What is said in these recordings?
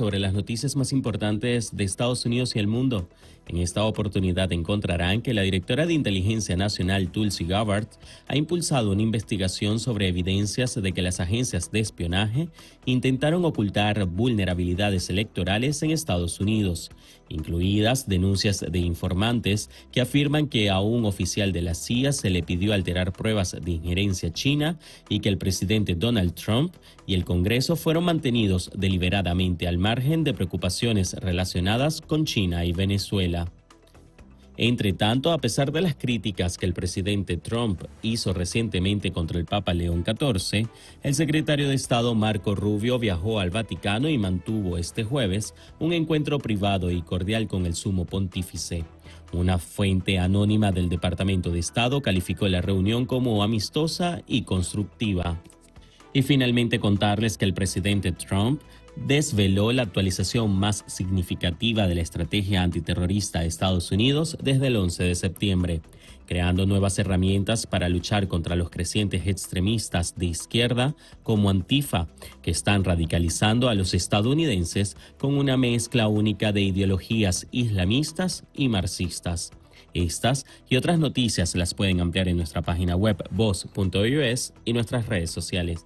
sobre las noticias más importantes de Estados Unidos y el mundo. En esta oportunidad encontrarán que la directora de Inteligencia Nacional, Tulsi Gabbard, ha impulsado una investigación sobre evidencias de que las agencias de espionaje intentaron ocultar vulnerabilidades electorales en Estados Unidos, incluidas denuncias de informantes que afirman que a un oficial de la CIA se le pidió alterar pruebas de injerencia china y que el presidente Donald Trump y el Congreso fueron mantenidos deliberadamente al margen de preocupaciones relacionadas con China y Venezuela. Entre tanto, a pesar de las críticas que el presidente Trump hizo recientemente contra el Papa León XIV, el secretario de Estado Marco Rubio viajó al Vaticano y mantuvo este jueves un encuentro privado y cordial con el sumo pontífice. Una fuente anónima del Departamento de Estado calificó la reunión como amistosa y constructiva. Y finalmente contarles que el presidente Trump desveló la actualización más significativa de la estrategia antiterrorista de Estados Unidos desde el 11 de septiembre, creando nuevas herramientas para luchar contra los crecientes extremistas de izquierda como Antifa, que están radicalizando a los estadounidenses con una mezcla única de ideologías islamistas y marxistas. Estas y otras noticias las pueden ampliar en nuestra página web voz.us y nuestras redes sociales.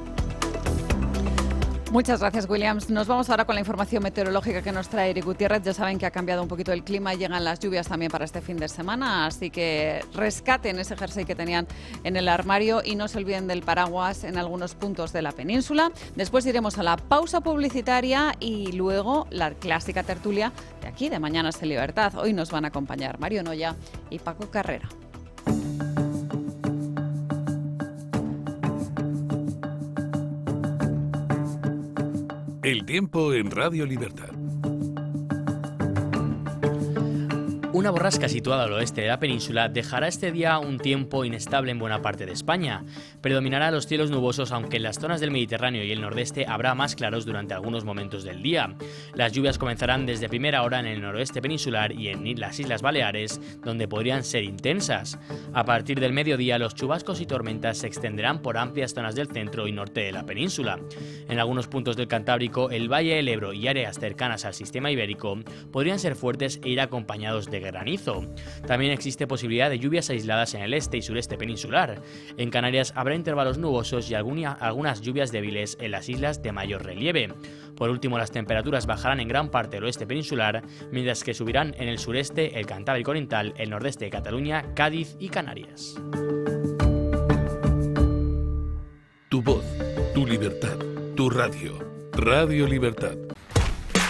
Muchas gracias, Williams. Nos vamos ahora con la información meteorológica que nos trae Eric Gutiérrez. Ya saben que ha cambiado un poquito el clima y llegan las lluvias también para este fin de semana, así que rescaten ese jersey que tenían en el armario y no se olviden del paraguas en algunos puntos de la península. Después iremos a la pausa publicitaria y luego la clásica tertulia de aquí, de Mañanas en Libertad. Hoy nos van a acompañar Mario Noya y Paco Carrera. El tiempo en Radio Libertad. Una borrasca situada al oeste de la península dejará este día un tiempo inestable en buena parte de España. Predominará los cielos nubosos, aunque en las zonas del Mediterráneo y el nordeste habrá más claros durante algunos momentos del día. Las lluvias comenzarán desde primera hora en el noroeste peninsular y en las Islas Baleares, donde podrían ser intensas. A partir del mediodía, los chubascos y tormentas se extenderán por amplias zonas del centro y norte de la península. En algunos puntos del Cantábrico, el Valle del Ebro y áreas cercanas al sistema ibérico podrían ser fuertes e ir acompañados de granizo. También existe posibilidad de lluvias aisladas en el este y sureste peninsular. En Canarias habrá intervalos nubosos y algunas lluvias débiles en las islas de mayor relieve. Por último, las temperaturas bajarán en gran parte del oeste peninsular, mientras que subirán en el sureste, el Cantábrico Oriental, el nordeste de Cataluña, Cádiz y Canarias. Tu voz, tu libertad, tu radio. Radio Libertad.